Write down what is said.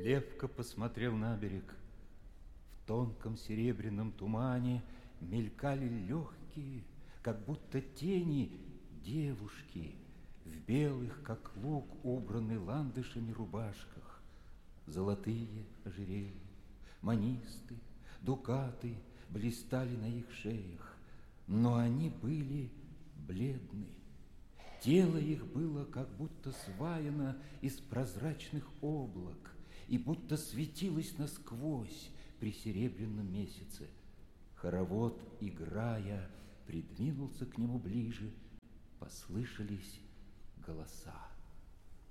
Левка посмотрел на берег. В тонком серебряном тумане мелькали легкие, как будто тени, девушки в белых, как лук, убранной ландышами рубашках. Золотые ожерелья, манисты, дукаты блистали на их шеях, но они были бледны. Тело их было как будто сваяно из прозрачных облак и будто светилось насквозь при серебряном месяце. Хоровод, играя, придвинулся к нему ближе, послышались голоса.